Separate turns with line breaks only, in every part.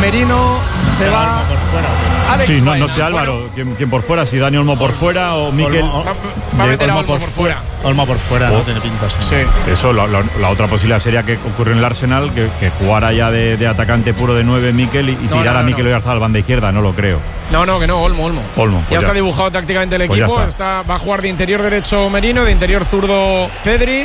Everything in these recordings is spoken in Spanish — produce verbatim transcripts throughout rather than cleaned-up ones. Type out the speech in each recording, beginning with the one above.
Merino se va
por fuera.
Alex sí, no, no sé Álvaro, ¿quién, quién por fuera? Si Dani Olmo por fuera o Mikel.
Olmo, va, va a meter a Olmo por, por fuera.
Olmo por fuera, oh. no tiene pinta.
Sí. Eso, la, la, la otra posibilidad sería que ocurrió en el Arsenal, que, que jugara ya de, de atacante puro de nueve Mikel y, y no, tirara no, no, a Mikel no. Oyarzabal al banda izquierda, no lo creo.
No, no, que no, Olmo, Olmo.
Olmo pues
ya,
ya
está dibujado tácticamente el
pues
equipo,
está.
Está, va a jugar de interior derecho Merino, de interior zurdo Pedri,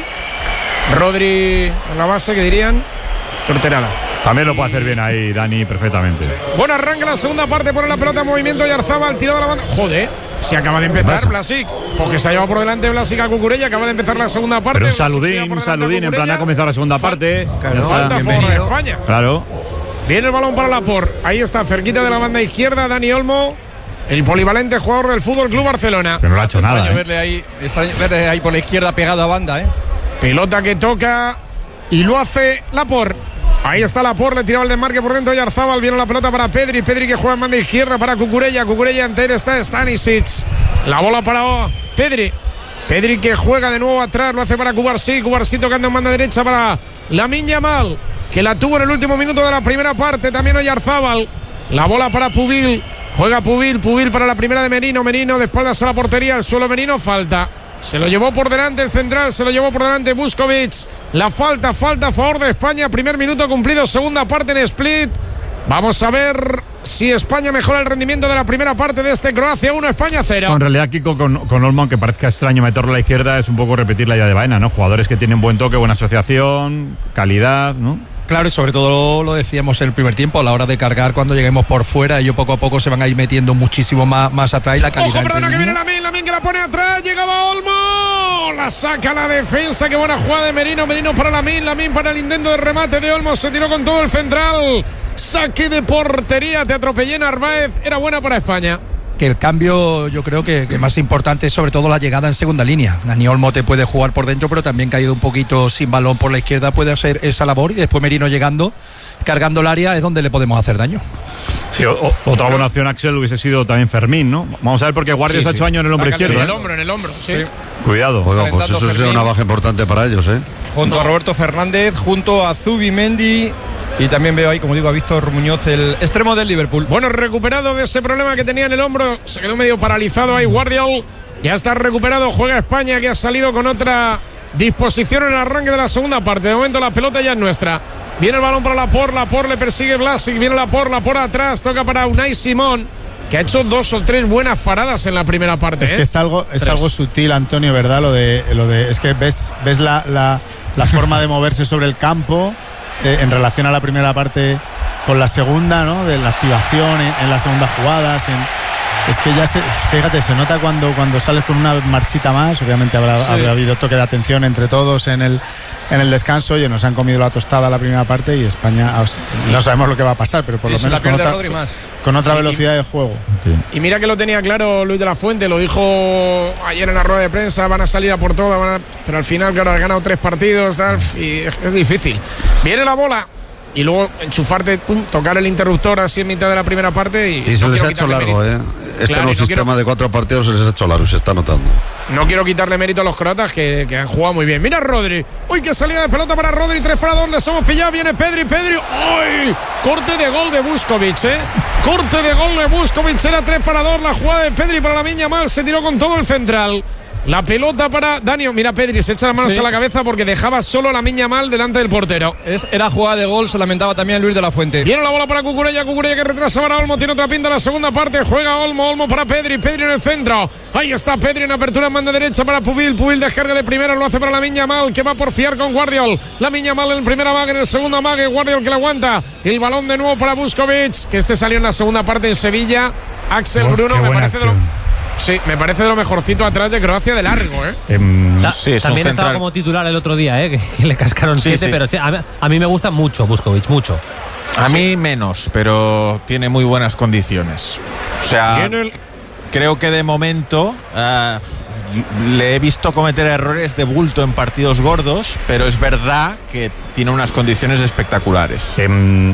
Rodri en la base, que dirían, Torterada.
También lo puede hacer bien ahí Dani perfectamente. Sí.
Bueno, arranca la segunda parte, pone la pelota en movimiento Oyarzabal, tirado a la banda. Joder, se acaba de empezar Blasic, porque se ha llevado por delante Blasic a Cucurella, acaba de empezar la segunda parte.
Pero un saludín, un saludín, en plan ha comenzado la segunda parte.
Claro, falta a favor de España.
Claro.
Viene el balón para Laporte, ahí está, cerquita de la banda izquierda, Dani Olmo, el polivalente jugador del Fútbol Club Barcelona.
Que no lo ha hecho
extraño
nada. ¿eh?
Verle ahí, extraño verle ahí por la izquierda pegado a banda, ¿eh?
Pelota que toca y lo hace Laporte. Ahí está Laporte, le tiraba el desmarque por dentro Oyarzabal, viene la pelota para Pedri, Pedri que juega en banda izquierda para Cucurella, Cucurella entera está Stanisic, la bola para Pedri, Pedri que juega de nuevo atrás, lo hace para Cubarsí, Cubarsí tocando en banda derecha para Lamine Yamal, que la tuvo en el último minuto de la primera parte, también Oyarzabal, la bola para Pubil, juega Pubil, Pubil para la primera de Merino, Merino de espaldas a la portería, al suelo Merino, falta. Se lo llevó por delante el central, se lo llevó por delante Buscovic. La falta, falta a favor de España. Primer minuto cumplido, segunda parte en Split. Vamos a ver si España mejora el rendimiento de la primera parte de este Croacia uno, España cero.
En realidad, Kiko, con, con Olmo, aunque parezca extraño meterlo a la izquierda, es un poco repetir la idea de Baena, ¿no? Jugadores que tienen buen toque, buena asociación, calidad, ¿no?
Claro, y sobre todo lo decíamos en el primer tiempo, a la hora de cargar cuando lleguemos por fuera, ellos poco a poco se van a ir metiendo muchísimo más, más atrás y la calidad.
Ojo, perdona, que viene Lamine, Lamine que la pone atrás, llegaba Olmo, la saca la defensa, qué buena jugada de Merino, Merino para Lamine, Lamine para el intento de remate de Olmo, se tiró con todo el central, saque de portería, te atropellé Narváez, era buena para España.
Que el cambio yo creo que, que más importante es sobre todo la llegada en segunda línea. Dani Olmo te puede jugar por dentro, pero también caído un poquito sin balón por la izquierda puede hacer esa labor, y después Merino llegando, cargando el área, es donde le podemos hacer daño.
Sí, o, otra buena opción, Axel, hubiese sido también Fermín, ¿no? Vamos a ver, porque Guardia
sí,
ha
sí.
hecho daño en el hombro izquierdo.
En el
¿eh?
hombro, en el hombro, sí. sí.
Cuidado.
Oiga, pues eso sería una baja importante para ellos, ¿eh?
Junto a Roberto Fernández, junto a Zubimendi. Y también veo ahí, como digo, a Víctor Muñoz, el extremo del Liverpool.
Bueno, recuperado de ese problema que tenía en el hombro, se quedó medio paralizado ahí Guardiol. Ya está recuperado, juega España, que ha salido con otra disposición en el arranque de la segunda parte. De momento la pelota ya es nuestra. Viene el balón para Laporte, Laporte le persigue Blasic, viene Laporte, Laporte atrás, toca para Unai Simón, que ha hecho dos o tres buenas paradas en la primera parte.
Es
¿eh?
que es algo, es algo sutil, Antonio, ¿verdad? Lo de, lo de, es que ves, ves la, la, la forma de moverse sobre el campo. Eh, en relación a la primera parte con la segunda, ¿no? De la activación en, en las segundas jugadas, en, es que ya se, fíjate, se nota cuando, cuando sales con una marchita más. Obviamente habrá, sí. habrá habido toque de atención entre todos en el, en el descanso. Oye, nos han comido la tostada la primera parte y España, no sabemos lo que va a pasar, pero por lo menos con otra, con otra velocidad de juego.
Sí. Y mira que lo tenía claro Luis de la Fuente, lo dijo ayer en la rueda de prensa, van a salir a por todo, van a, pero al final, claro, ha ganado tres partidos, tal, y es, es difícil. Viene la bola y luego enchufarte, pum, tocar el interruptor así en mitad de la primera parte y,
y se
no
les ha hecho largo,
mérito.
¿eh? Este
claro,
nuevo
no
sistema
quiero...
de cuatro partidos se les ha hecho largo, se está notando.
No quiero quitarle mérito a los croatas que, que han jugado muy bien. Mira Rodri, uy, qué salida de pelota para Rodri, tres para dos, les hemos pillado, viene Pedri, Pedri, uy, corte de gol de Buscovic, eh, corte de gol de Buscovic, era tres para dos, la jugada de Pedri para Lamine Yamal, se tiró con todo el central. La pelota para Dani, mira Pedri, se echa las manos sí. a la cabeza porque dejaba solo a Lamine Yamal delante del portero.
Es, era jugada de gol, se lamentaba también Luis de la Fuente.
Viene la bola para Cucurella, Cucurella que retrasa para Olmo, tiene otra pinta en la segunda parte, juega Olmo, Olmo para Pedri, Pedri en el centro. Ahí está Pedri en apertura en banda derecha para Pubil, Pubil descarga de primera, lo hace para Lamine Yamal, que va a porfiar con Guardiol. Lamine Yamal en el primer amague, en el segundo amague, Guardiol que la aguanta. El balón de nuevo para Buscovic, que este salió en la segunda parte en Sevilla. Axel oh, Bruno, me parece de lo... Sí, me parece de lo mejorcito atrás de Croacia de largo, ¿eh?
eh Ta sí, también estaba como titular el otro día, ¿eh? Que, que le cascaron sí, siete, sí. pero sí, a, a mí me gusta mucho Buscovic, mucho.
A sí. mí menos, pero tiene muy buenas condiciones. O sea, el... creo que de momento uh, le he visto cometer errores de bulto en partidos gordos, pero es verdad que tiene unas condiciones espectaculares.
Eh,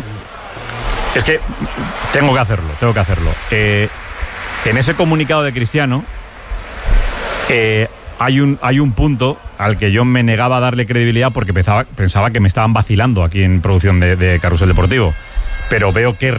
es que tengo que hacerlo, tengo que hacerlo. Eh... En ese comunicado de Cristiano eh, hay, un, hay un punto al que yo me negaba a darle credibilidad porque pensaba, pensaba que me estaban vacilando aquí en producción de, de Carrusel Deportivo. Pero veo que